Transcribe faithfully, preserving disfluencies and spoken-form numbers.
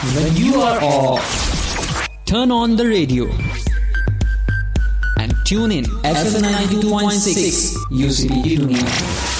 when you are off, turn on the radio and tune in F M ninety-two point six U C B tuning.